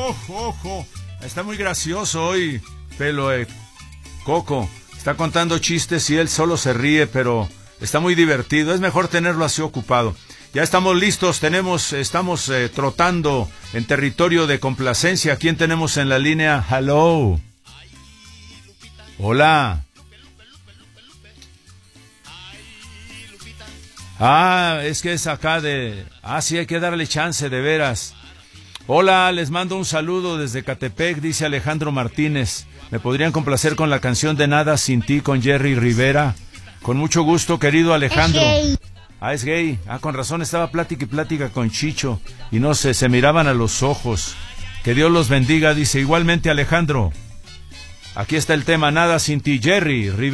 ojo. Está muy gracioso hoy, pelo Coco. Está contando chistes y él solo se ríe, pero está muy divertido. Es mejor tenerlo así ocupado. Ya estamos listos, estamos trotando en territorio de complacencia. ¿Quién tenemos en la línea? Hello. Hola. Es que es acá de... sí, hay que darle chance, de veras. Hola, les mando un saludo desde Catepec, dice Alejandro Martínez. ¿Me podrían complacer con la canción de Nada Sin Ti con Jerry Rivera? Con mucho gusto, querido Alejandro. Es gay. Con razón, estaba plática y plática con Chicho. Y no sé, se miraban a los ojos. Que Dios los bendiga, dice. Igualmente, Alejandro. Aquí está el tema, Nada Sin Ti, Jerry Rivera.